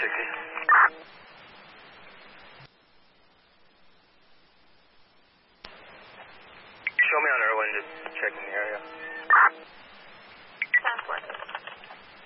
360. Show me on Irwin, just checking the area.